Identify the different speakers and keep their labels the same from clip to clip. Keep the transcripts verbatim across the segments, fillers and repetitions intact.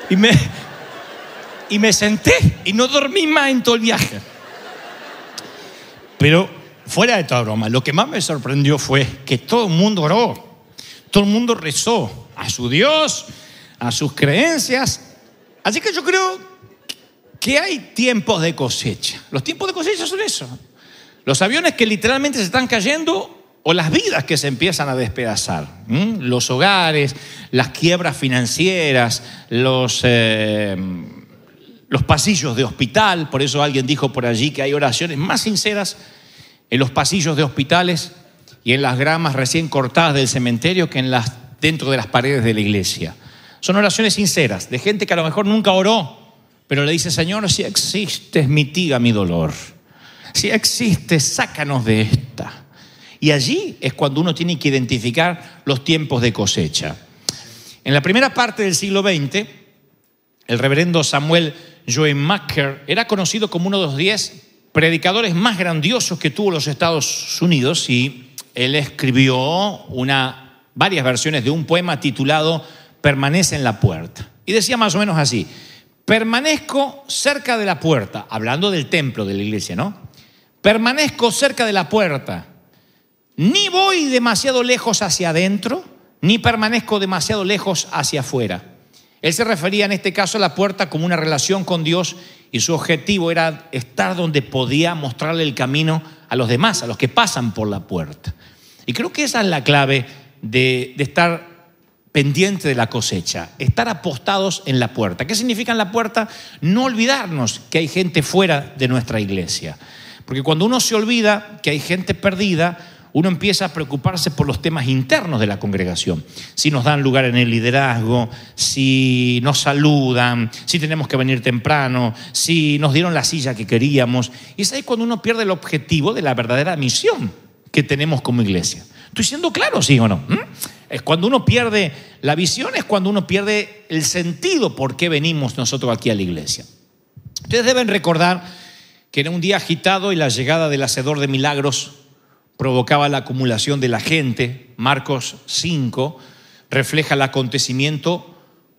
Speaker 1: Y me, y me senté y no dormí más en todo el viaje. Pero fuera de toda broma, lo que más me sorprendió fue que todo el mundo oró. Todo el mundo rezó a su Dios, a sus creencias. Así que yo creo que hay tiempos de cosecha. Los tiempos de cosecha son eso. Los aviones que literalmente se están cayendo o las vidas que se empiezan a despedazar. ¿Mm? Los hogares, las quiebras financieras, los, eh, los pasillos de hospital. Por eso alguien dijo por allí que hay oraciones más sinceras en los pasillos de hospitales y en las gramas recién cortadas del cementerio que en las, dentro de las paredes de la iglesia. Son oraciones sinceras de gente que a lo mejor nunca oró, pero le dice: Señor, si existes, mitiga mi dolor. Si existes, sácanos de esta. Y allí es cuando uno tiene que identificar los tiempos de cosecha. En la primera parte del siglo veinte, el reverendo Samuel Joenmaker era conocido como uno de los diez predicadores más grandiosos que tuvo los Estados Unidos, y él escribió una, varias versiones de un poema titulado Permanece en la puerta. Y decía más o menos así: permanezco cerca de la puerta, hablando del templo de la iglesia, ¿no? Permanezco cerca de la puerta. Ni voy demasiado lejos hacia adentro, ni permanezco demasiado lejos hacia afuera. Él se refería en este caso a la puerta como una relación con Dios, y su objetivo era estar donde podía mostrarle el camino a los demás, a los que pasan por la puerta. Y creo que esa es la clave de, de estar pendiente de la cosecha, estar apostados en la puerta. ¿Qué significa en la puerta? No olvidarnos que hay gente fuera de nuestra iglesia. Porque cuando uno se olvida que hay gente perdida, uno empieza a preocuparse por los temas internos de la congregación. Si nos dan lugar en el liderazgo, si nos saludan, si tenemos que venir temprano, si nos dieron la silla que queríamos. Y es ahí cuando uno pierde el objetivo de la verdadera misión que tenemos como iglesia. ¿Estoy siendo claro, sí o no? ¿Mm? Es cuando uno pierde la visión, es cuando uno pierde el sentido por qué venimos nosotros aquí a la iglesia. Ustedes deben recordar que era un día agitado y la llegada del hacedor de milagros provocaba la acumulación de la gente. Marcos cinco refleja el acontecimiento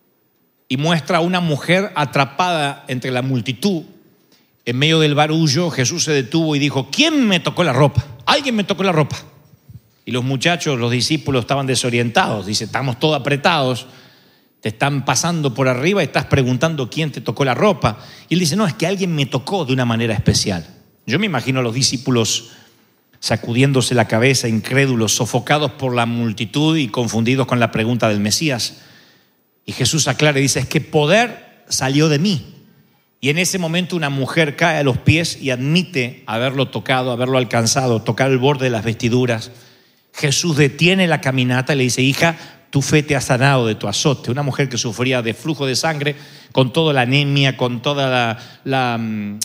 Speaker 1: y muestra a una mujer atrapada entre la multitud. En medio del barullo, Jesús se detuvo y dijo: ¿quién me tocó la ropa? Alguien me tocó la ropa. Y los muchachos, los discípulos, estaban desorientados. Dice: estamos todos apretados, te están pasando por arriba y estás preguntando quién te tocó la ropa. Y él dice: no, es que alguien me tocó de una manera especial. Yo me imagino a los discípulos sacudiéndose la cabeza, incrédulos, sofocados por la multitud y confundidos con la pregunta del Mesías. Y Jesús aclara y dice: es que poder salió de mí. Y en ese momento una mujer cae a los pies y admite haberlo tocado, haberlo alcanzado, tocar el borde de las vestiduras. Jesús detiene la caminata y le dice: hija, tu fe te ha sanado de tu azote. Una mujer que sufría de flujo de sangre, con toda la anemia, con toda la, la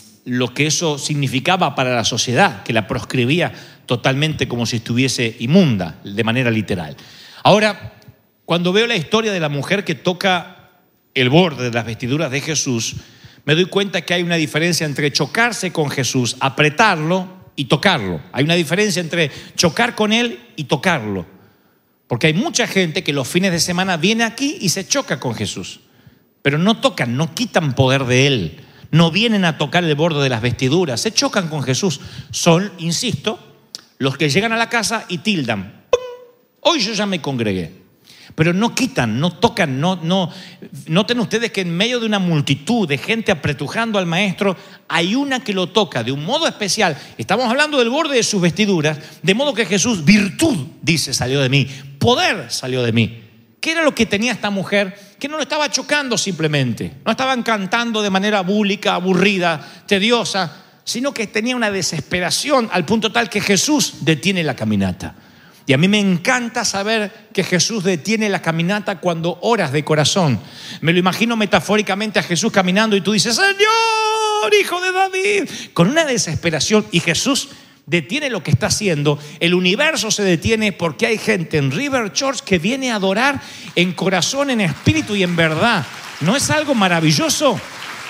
Speaker 1: lo que eso significaba para la sociedad, que la proscribía totalmente como si estuviese inmunda, de manera literal. Ahora, cuando veo la historia de la mujer que toca el borde de las vestiduras de Jesús, me doy cuenta que hay una diferencia entre chocarse con Jesús, apretarlo y tocarlo. Hay una diferencia entre chocar con Él y tocarlo. Porque hay mucha gente que los fines de semana viene aquí y se choca con Jesús, pero no tocan, no quitan poder de Él. No vienen a tocar el borde de las vestiduras, se chocan con Jesús. Son, insisto, los que llegan a la casa y tildan: ¡pum! Hoy yo ya me congregué. Pero no quitan, no tocan, no, no. Noten ustedes que en medio de una multitud de gente apretujando al maestro, hay una que lo toca de un modo especial. Estamos hablando del borde de sus vestiduras, de modo que Jesús, virtud, dice, salió de mí, poder salió de mí. ¿Qué era lo que tenía esta mujer? Que no lo estaba chocando simplemente, no estaban cantando de manera búlica, aburrida, tediosa, sino que tenía una desesperación al punto tal que Jesús detiene la caminata. Y a mí me encanta saber que Jesús detiene la caminata cuando oras de corazón. Me lo imagino metafóricamente a Jesús caminando y tú dices: Señor, hijo de David, con una desesperación, y Jesús detiene lo que está haciendo. El universo se detiene porque hay gente en River Church que viene a adorar en corazón, en espíritu y en verdad. ¿No es algo maravilloso?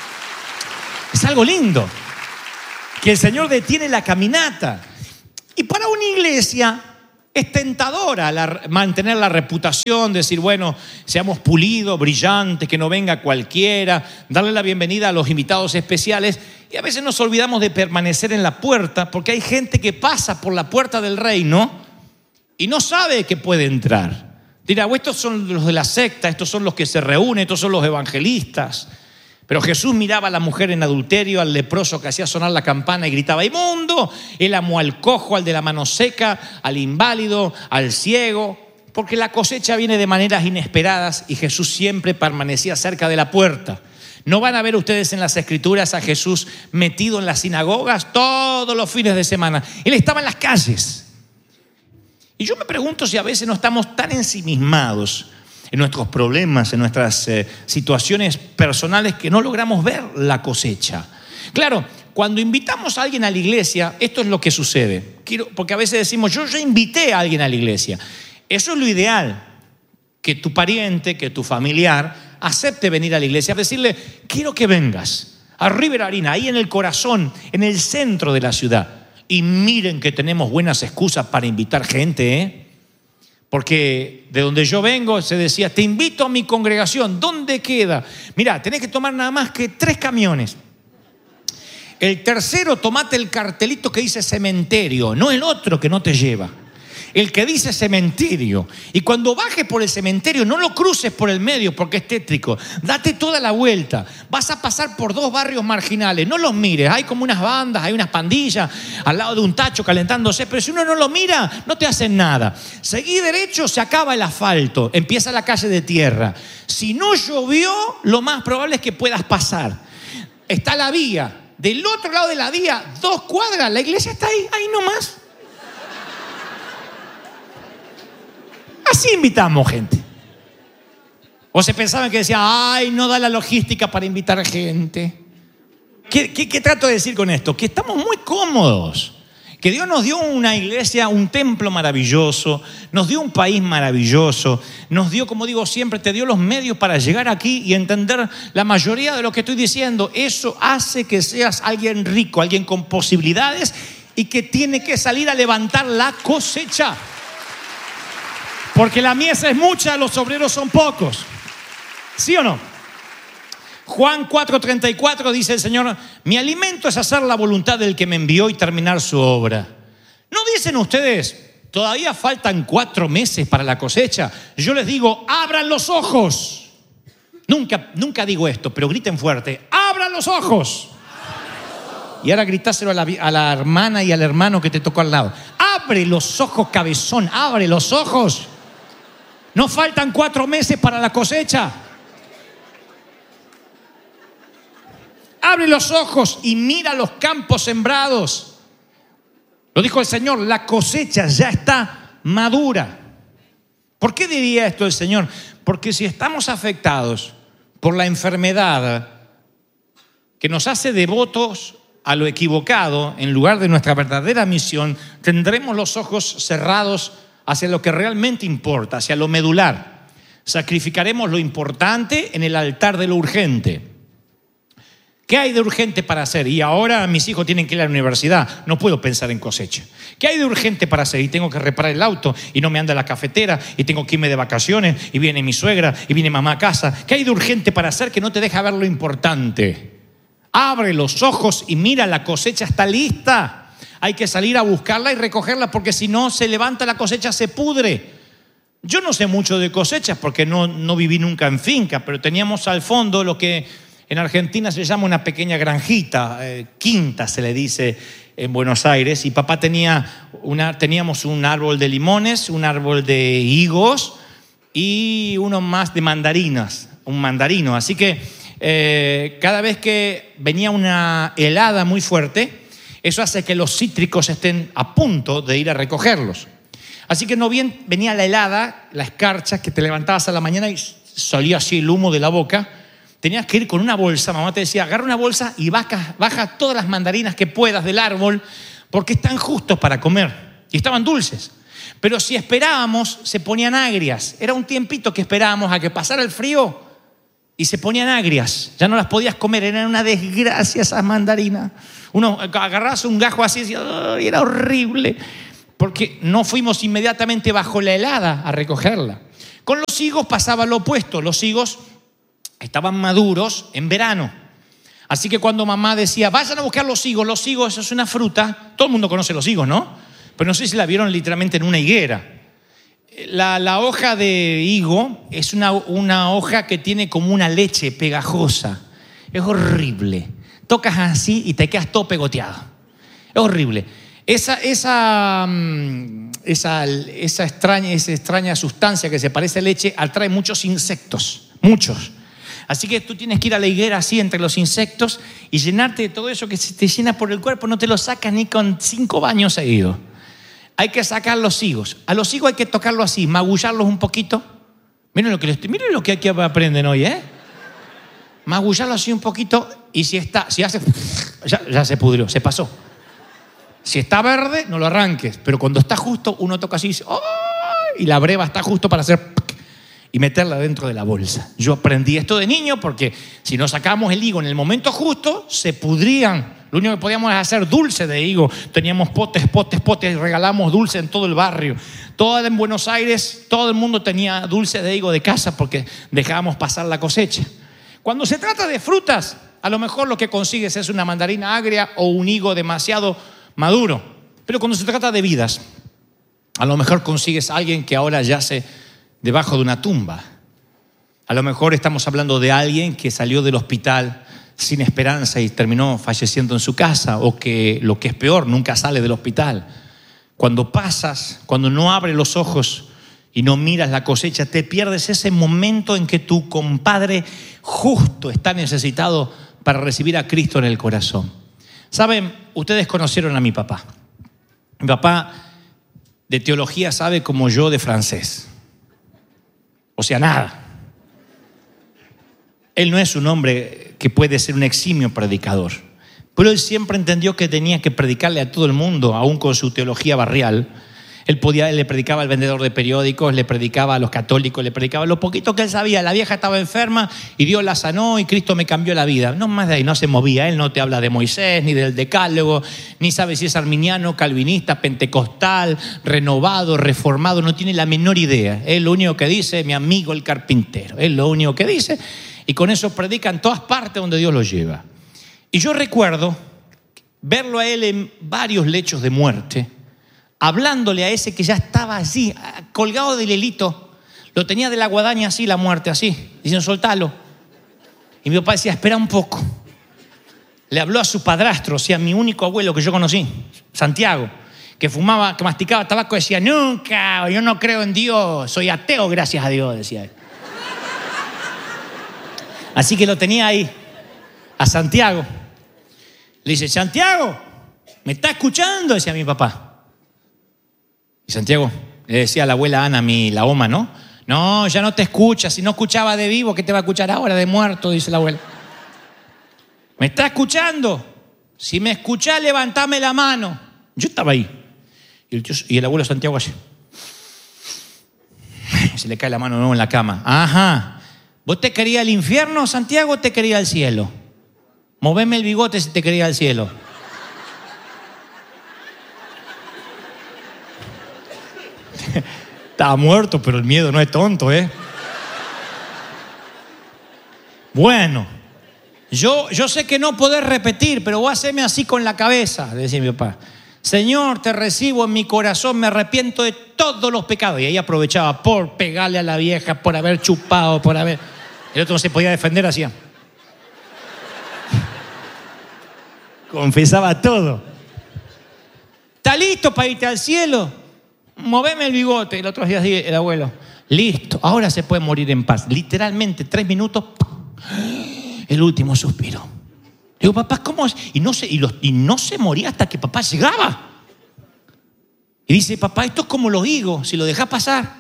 Speaker 1: Es algo lindo que el Señor detiene la caminata. Y para una iglesia Es tentadora la, mantener la reputación, decir, bueno, seamos pulidos, brillantes, que no venga cualquiera, darle la bienvenida a los invitados especiales. Y a veces nos olvidamos de permanecer en la puerta, porque hay gente que pasa por la puerta del reino y no sabe que puede entrar. Dirá, bueno, estos son los de la secta, estos son los que se reúnen, estos son los evangelistas. Pero Jesús miraba a la mujer en adulterio, al leproso que hacía sonar la campana y gritaba inmundo. Él amó al cojo, al de la mano seca, al inválido, al ciego. Porque la cosecha viene de maneras inesperadas y Jesús siempre permanecía cerca de la puerta. No van a ver ustedes en las escrituras a Jesús metido en las sinagogas todos los fines de semana. Él estaba en las calles. Y yo me pregunto si a veces no estamos tan ensimismados en nuestros problemas, en nuestras eh, situaciones personales, que no logramos ver la cosecha. Claro, cuando invitamos a alguien a la iglesia, esto es lo que sucede. Quiero, porque a veces decimos, yo ya invité a alguien a la iglesia. Eso es lo ideal, que tu pariente, que tu familiar acepte venir a la iglesia, decirle, quiero que vengas a River Arena, ahí en el corazón, en el centro de la ciudad. Y miren que tenemos buenas excusas para invitar gente, ¿eh? Porque de donde yo vengo se decía, te invito a mi congregación, ¿dónde queda? Mirá, tenés que tomar nada más que tres camiones. El tercero, tomate el cartelito que dice cementerio, no el otro que no te lleva. El que dice cementerio. Y cuando bajes por el cementerio, no lo cruces por el medio porque es tétrico. Date toda la vuelta. Vas a pasar por dos barrios marginales. No los mires. Hay como unas bandas, hay unas pandillas al lado de un tacho calentándose. Pero si uno no lo mira, no te hacen nada. Seguí derecho, se acaba el asfalto. Empieza la calle de tierra. Si no llovió, lo más probable es que puedas pasar. Está la vía. Del otro lado de la vía, dos cuadras, la iglesia está ahí, ahí nomás. Así invitamos gente. O se pensaban que decían, ay, no da la logística para invitar gente. ¿Qué, qué, qué trato de decir con esto? Que estamos muy cómodos. Que Dios nos dio una iglesia, un templo maravilloso, nos dio un país maravilloso, nos dio, como digo siempre, te dio los medios para llegar aquí y entender la mayoría de lo que estoy diciendo. Eso hace que seas alguien rico, alguien con posibilidades y que tiene que salir a levantar la cosecha. Porque la mies es mucha, los obreros son pocos. ¿Sí o no? Juan cuatro treinta y cuatro dice el Señor, mi alimento es hacer la voluntad del que me envió y terminar su obra. ¿No dicen ustedes, todavía faltan cuatro meses para la cosecha? Yo les digo, abran los ojos. Nunca, nunca digo esto, pero griten fuerte, abran los ojos. Y ahora gritáselo a la, a la hermana y al hermano que te tocó al lado. Abre los ojos, cabezón, abre los ojos. No faltan cuatro meses para la cosecha. Abre los ojos y mira los campos sembrados. Lo dijo el Señor, la cosecha ya está madura. ¿Por qué diría esto el Señor? Porque si estamos afectados por la enfermedad que nos hace devotos a lo equivocado en lugar de nuestra verdadera misión, tendremos los ojos cerrados hacia lo que realmente importa, hacia lo medular. Sacrificaremos lo importante en el altar de lo urgente. ¿Qué hay de urgente para hacer? Y ahora mis hijos tienen que ir a la universidad, no puedo pensar en cosecha. ¿Qué hay de urgente para hacer? Y tengo que reparar el auto y no me anda la cafetera y tengo que irme de vacaciones y viene mi suegra y viene mamá a casa. ¿Qué hay de urgente para hacer que no te deja ver lo importante? Abre los ojos y mira, la cosecha está lista. Hay que salir a buscarla y recogerla porque si no se levanta la cosecha, se pudre. Yo no sé mucho de cosechas porque no, no viví nunca en finca, pero teníamos al fondo lo que en Argentina se llama una pequeña granjita, eh, quinta se le dice en Buenos Aires, y papá tenía una, teníamos un árbol de limones, un árbol de higos y uno más de mandarinas, un mandarino. Así que eh, cada vez que venía una helada muy fuerte, eso hace que los cítricos estén a punto de ir a recogerlos. Así que no bien venía la helada, la escarcha, que te levantabas a la mañana y salía así el humo de la boca. Tenías que ir con una bolsa, mamá te decía, agarra una bolsa y baja, baja todas las mandarinas que puedas del árbol porque están justos para comer y estaban dulces. Pero si esperábamos, se ponían agrias. Era un tiempito que esperábamos a que pasara el frío y se ponían agrias. Ya no las podías comer, eran una desgracia esas mandarinas. Uno agarrabas un gajo así y decía, ¡ay, era horrible! porque no fuimos inmediatamente bajo la helada a recogerla. Con los higos pasaba lo opuesto. Los higos estaban maduros en verano. Así que cuando mamá decía, vayan a buscar los higos, los higos, eso es una fruta. Todo el mundo conoce los higos, ¿no? Pero no sé si la vieron literalmente en una higuera. La, la hoja de higo es una, una hoja que tiene como una leche pegajosa. Es horrible. Tocas así y te quedas todo pegoteado. Es horrible. Esa, esa, esa, esa, extraña, esa extraña sustancia que se parece a leche atrae muchos insectos. Muchos. Así que tú tienes que ir a la higuera así entre los insectos y llenarte de todo eso que se te llena por el cuerpo. No te lo sacas ni con cinco baños seguidos. Hay que sacar los higos. A los higos hay que tocarlos así, magullarlos un poquito. Miren lo que, les, miren lo que aquí aprenden hoy, ¿eh? Magullarlos así un poquito y si está, si hace, ya, ya se pudrió, se pasó. Si está verde, no lo arranques. Pero cuando está justo, uno toca así y dice, ¡oh! Y la breva está justo para hacer y meterla dentro de la bolsa. Yo aprendí esto de niño porque si no sacábamos el higo en el momento justo, se pudrían. Lo único que podíamos hacer dulce de higo. Teníamos potes, potes, potes, regalamos dulce en todo el barrio. Todo en Buenos Aires, todo el mundo tenía dulce de higo de casa porque dejábamos pasar la cosecha. Cuando se trata de frutas, a lo mejor lo que consigues es una mandarina agria o un higo demasiado maduro. Pero cuando se trata de vidas, a lo mejor consigues a alguien que ahora yace debajo de una tumba. A lo mejor estamos hablando de alguien que salió del hospital sin esperanza y terminó falleciendo en su casa, o que, lo que es peor, nunca sale del hospital. Cuando pasas, cuando no abres los ojos y no miras la cosecha, te pierdes ese momento en que tu compadre justo está necesitado para recibir a Cristo en el corazón. Saben, ustedes conocieron a mi papá. Mi papá de teología sabe como yo de francés. O sea, nada. Él no es un hombre que puede ser un eximio predicador, pero él siempre entendió que tenía que predicarle a todo el mundo, aún con su teología barrial. Él, podía, él le predicaba al vendedor de periódicos, le predicaba a los católicos, le predicaba lo poquito que él sabía. La vieja estaba enferma y Dios la sanó y Cristo me cambió la vida. No más de ahí, no se movía. Él no te habla de Moisés, ni del decálogo, ni sabe si es arminiano, calvinista, pentecostal, renovado, reformado. No tiene la menor idea. Él lo único que dice, mi amigo el carpintero. Él lo único que dice, y con eso predica en todas partes donde Dios lo lleva. Y yo recuerdo verlo a él en varios lechos de muerte, hablándole a ese que ya estaba así, colgado del hilito. Lo tenía de la guadaña así, la muerte así, diciendo, soltalo. Y mi papá decía, espera un poco. Le habló a su padrastro, o sea, mi único abuelo que yo conocí, Santiago, que fumaba, que masticaba tabaco, decía, nunca, yo no creo en Dios, soy ateo, gracias a Dios, decía él. Así que lo tenía ahí, a Santiago. Le dice, Santiago, ¿me está escuchando? Decía mi papá. Y Santiago le decía a la abuela Ana, mi, la oma, ¿no? No, ya no te escucha. Si no escuchaba de vivo, ¿qué te va a escuchar ahora de muerto? Dice la abuela. ¿Me está escuchando? Si me escuchás, levantame la mano. Yo estaba ahí. Y el, y el abuelo Santiago así. Se le cae la mano de nuevo en la cama. Ajá. ¿Vos te querías el infierno, Santiago, o te querías el cielo? Moveme el bigote si te querías el cielo. Estaba muerto, pero el miedo no es tonto, ¿eh? Bueno, yo, yo sé que no podés repetir, pero vos haceme así con la cabeza, decía mi papá. Señor, te recibo en mi corazón, me arrepiento de todos los pecados. Y ahí aprovechaba por pegarle a la vieja, por haber chupado, por haber... El otro no se podía defender, hacía. Confesaba todo. ¿Está listo para irte al cielo? Moveme el bigote. El otro día así, el abuelo. Listo, ahora se puede morir en paz. Literalmente, tres minutos, el último suspiro. Digo, papá, ¿cómo es? Y no se, y los, y no se moría hasta que papá llegaba. Y dice, papá, esto es como los higos, si lo dejas pasar,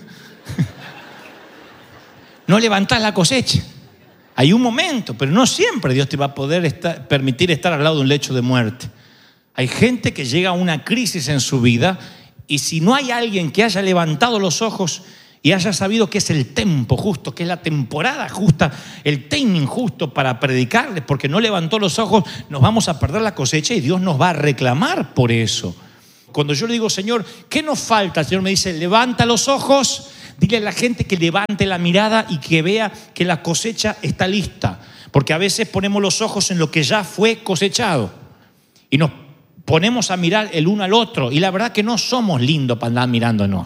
Speaker 1: no levantás la cosecha. Hay un momento, pero no siempre Dios te va a poder estar, permitir estar al lado de un lecho de muerte. Hay gente que llega a una crisis en su vida y si no hay alguien que haya levantado los ojos y haya sabido que es el tiempo justo, que es la temporada justa, el timing justo para predicarles, porque no levantó los ojos, nos vamos a perder la cosecha y Dios nos va a reclamar por eso. cuando yo le digo, Señor, ¿qué nos falta? El Señor me dice, levanta los ojos, dile a la gente que levante la mirada y que vea que la cosecha está lista. Porque a veces ponemos los ojos en lo que ya fue cosechado y nos ponemos a mirar el uno al otro. Y la verdad que no somos lindos para andar mirándonos.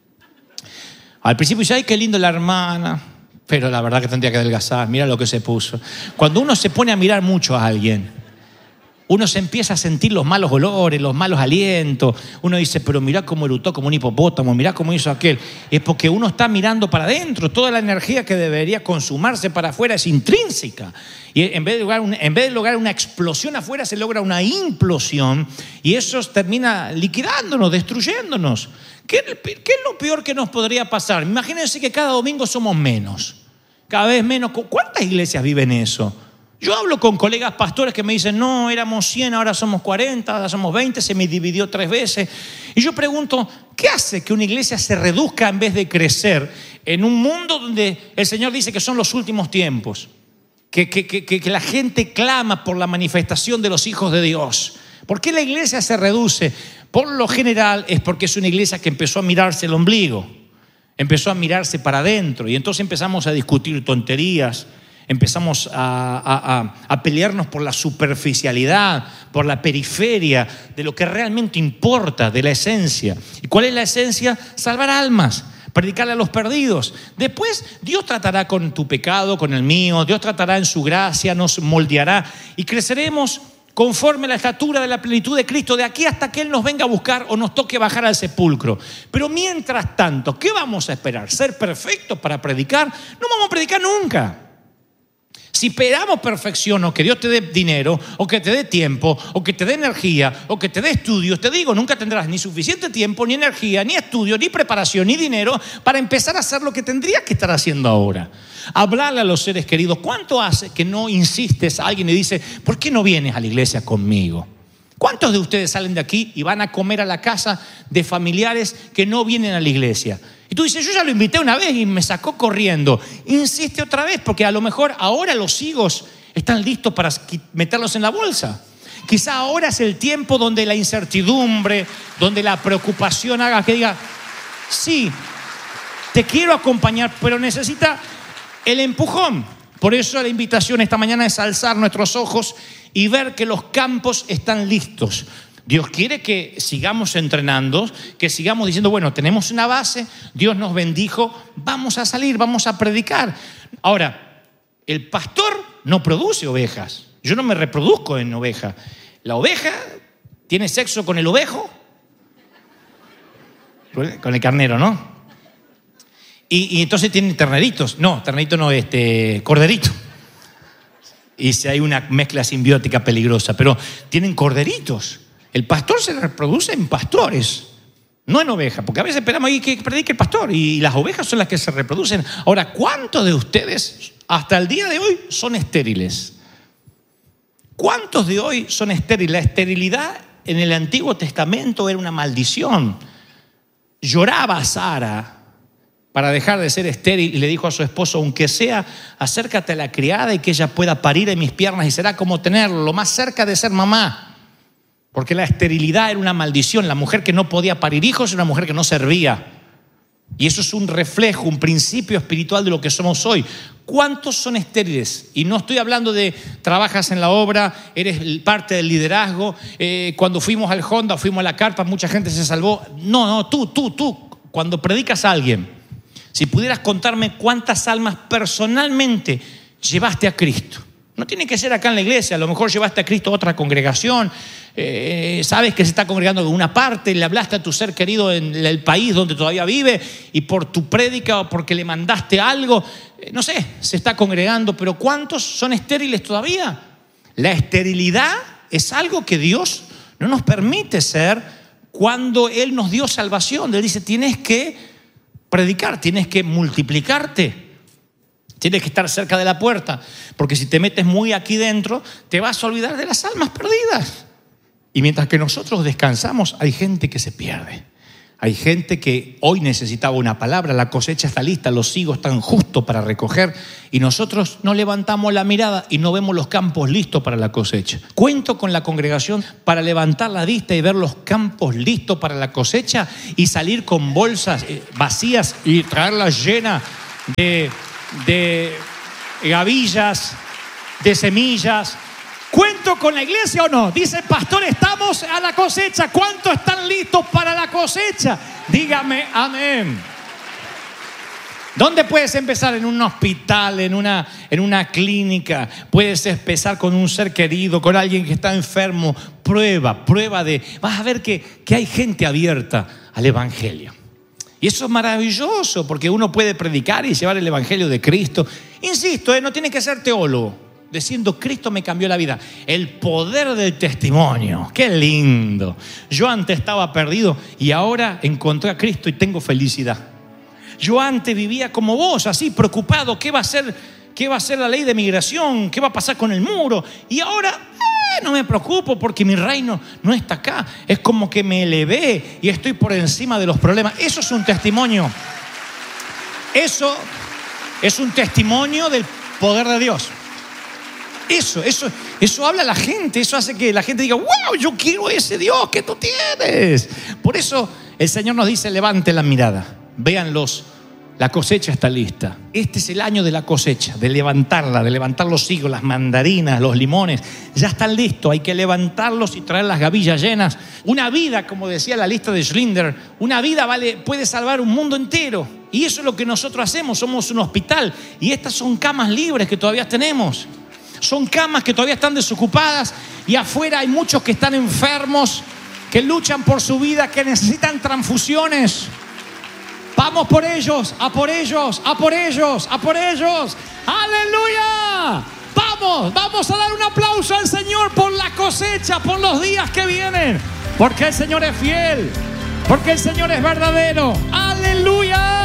Speaker 1: Al principio dice, ay, qué lindo la hermana, pero la verdad que tendría que adelgazar, mira lo que se puso. Cuando uno se pone a mirar mucho a alguien, uno se empieza a sentir los malos olores, los malos alientos. Uno dice, pero mirá cómo erutó como un hipopótamo, mirá cómo hizo aquel. Es porque uno está mirando para adentro. Toda la energía que debería consumarse para afuera es intrínseca. Y en vez de lograr, un, en vez de lograr una explosión afuera, se logra una implosión. Y eso termina liquidándonos, destruyéndonos. ¿Qué, ¿Qué es lo peor que nos podría pasar? Imagínense que cada domingo somos menos. Cada vez menos. ¿Cuántas iglesias viven eso? Yo hablo con colegas pastores que me dicen, no, éramos cien, ahora somos cuarenta, ahora somos veinte, se me dividió tres veces. Y yo pregunto, ¿qué hace que una iglesia se reduzca en vez de crecer en un mundo donde el Señor dice que son los últimos tiempos? Que, que, que, que la gente clama por la manifestación de los hijos de Dios. ¿Por qué la iglesia se reduce? Por lo general es porque es una iglesia que empezó a mirarse el ombligo, empezó a mirarse para adentro y entonces empezamos a discutir tonterías, empezamos a, a, a, a pelearnos por la superficialidad, por la periferia de lo que realmente importa, de la esencia. ¿Y cuál es la esencia? Salvar almas, predicarle a los perdidos. Después Dios tratará con tu pecado, con el mío, Dios tratará en su gracia, nos moldeará y creceremos conforme a la estatura de la plenitud de Cristo, de aquí hasta que Él nos venga a buscar o nos toque bajar al sepulcro. Pero mientras tanto, ¿qué vamos a esperar? ¿Ser perfectos para predicar? No vamos a predicar nunca. Si esperamos perfección o que Dios te dé dinero o que te dé tiempo o que te dé energía o que te dé estudios, te digo, nunca tendrás ni suficiente tiempo, ni energía, ni estudio, ni preparación, ni dinero para empezar a hacer lo que tendrías que estar haciendo ahora. Hablarle a los seres queridos. ¿Cuánto hace que no insistes a alguien y dice, ¿por qué no vienes a la iglesia conmigo? ¿Cuántos de ustedes salen de aquí y van a comer a la casa de familiares que no vienen a la iglesia? Y tú dices, yo ya lo invité una vez y me sacó corriendo. Insiste otra vez, porque a lo mejor ahora los higos están listos para meterlos en la bolsa. Quizá ahora es el tiempo donde la incertidumbre, donde la preocupación haga que diga, sí, te quiero acompañar, pero necesita el empujón. Por eso la invitación esta mañana es alzar nuestros ojos y ver que los campos están listos. Dios quiere que sigamos entrenando, que sigamos diciendo, bueno, tenemos una base, Dios nos bendijo, vamos a salir, vamos a predicar. Ahora, el pastor no produce ovejas. Yo no me reproduzco en oveja. La oveja tiene sexo con el ovejo, con el carnero, ¿no? Y, y entonces tienen terneritos. No, ternerito no, este, corderito. Y si hay una mezcla simbiótica peligrosa, pero tienen corderitos. El pastor se reproduce en pastores, no en ovejas, porque a veces esperamos ahí que predique el pastor y las ovejas son las que se reproducen. Ahora, ¿cuántos de ustedes hasta el día de hoy son estériles? ¿Cuántos de hoy son estériles? La esterilidad en el Antiguo Testamento era una maldición. Lloraba Sara para dejar de ser estéril y le dijo a su esposo, aunque sea, acércate a la criada y que ella pueda parir en mis piernas y será como tenerlo, lo más cerca de ser mamá. Porque la esterilidad era una maldición. La mujer que no podía parir hijos era una mujer que no servía. Y eso es un reflejo, un principio espiritual de lo que somos hoy. ¿Cuántos son estériles? Y no estoy hablando de trabajas en la obra, eres parte del liderazgo. Eh, cuando fuimos al Honda, fuimos a la carpa, mucha gente se salvó. No, no, tú, tú, tú. Cuando predicas a alguien, si pudieras contarme cuántas almas personalmente llevaste a Cristo. No tiene que ser acá en la iglesia, a lo mejor llevaste a Cristo a otra congregación, eh, sabes que se está congregando en una parte, le hablaste a tu ser querido en el país donde todavía vive y por tu prédica o porque le mandaste algo, eh, no sé, se está congregando, pero ¿cuántos son estériles todavía? La esterilidad es algo que Dios no nos permite ser cuando Él nos dio salvación. Él dice, tienes que predicar, tienes que multiplicarte. Tienes que estar cerca de la puerta, porque si te metes muy aquí dentro, te vas a olvidar de las almas perdidas. Y mientras que nosotros descansamos, hay gente que se pierde. Hay gente que hoy necesitaba una palabra, la cosecha está lista, los higos están justos para recoger y nosotros no levantamos la mirada y no vemos los campos listos para la cosecha. Cuento con la congregación para levantar la vista y ver los campos listos para la cosecha y salir con bolsas vacías y traerlas llenas de, de gavillas, de semillas. ¿Cuento con la iglesia o no? Dice, pastor, estamos a la cosecha. ¿Cuántos están listos para la cosecha? Dígame amén. ¿Dónde puedes empezar? En un hospital, en una, en una clínica. Puedes empezar con un ser querido, con alguien que está enfermo. Prueba, prueba de... Vas a ver que, que hay gente abierta al evangelio. Y eso es maravilloso porque uno puede predicar y llevar el evangelio de Cristo. Insisto, ¿eh? No tiene que ser teólogo. Diciendo, Cristo me cambió la vida. El poder del testimonio. ¡Qué lindo! Yo antes estaba perdido y ahora encontré a Cristo y tengo felicidad. Yo antes vivía como vos, así preocupado. ¿Qué va a ser, qué va a ser la ley de migración? ¿Qué va a pasar con el muro? Y ahora eh, no me preocupo porque mi reino no está acá. Es como que me elevé y estoy por encima de los problemas. Eso es un testimonio. Eso es un testimonio del poder de Dios. Eso, eso, eso habla a la gente, eso hace que la gente diga, wow, yo quiero ese Dios que tú tienes. Por eso el Señor nos dice, levante la mirada, véanlos, la cosecha está lista. Este es el año de la cosecha, de levantarla, de levantar los higos, las mandarinas, los limones. Ya están listos, hay que levantarlos y traer las gavillas llenas. Una vida, como decía la lista de Schlinder, una vida vale, puede salvar un mundo entero. Y eso es lo que nosotros hacemos, somos un hospital. Y estas son camas libres que todavía tenemos. Son camas que todavía están desocupadas y afuera hay muchos que están enfermos, que luchan por su vida, que necesitan transfusiones. Vamos por ellos, a por ellos, a por ellos, a por ellos. ¡Aleluya! Vamos, vamos a dar un aplauso al Señor por la cosecha, por los días que vienen. Porque el Señor es fiel, porque el Señor es verdadero. ¡Aleluya!